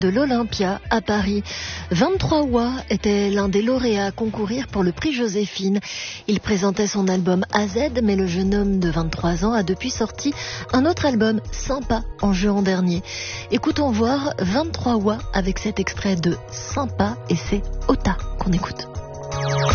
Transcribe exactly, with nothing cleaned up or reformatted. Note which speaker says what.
Speaker 1: de l'Olympia à Paris. vingt-trois Oix était l'un des lauréats à concourir pour le prix Joséphine. Il présentait son album A Z, mais le jeune homme de vingt-trois ans a depuis sorti un autre album, Sympa, en juin dernier. Écoutons voir vingt-trois Oix avec cet extrait de Sympa, et c'est Ota qu'on écoute.